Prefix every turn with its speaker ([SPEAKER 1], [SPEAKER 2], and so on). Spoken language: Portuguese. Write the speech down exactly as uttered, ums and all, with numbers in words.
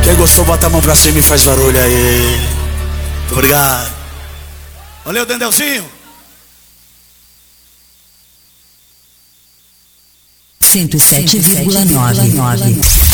[SPEAKER 1] Quem gostou, bota a mão pra cima e faz barulho aí. Obrigado. Valeu, Dendelzinho.
[SPEAKER 2] cento e sete vírgula nove.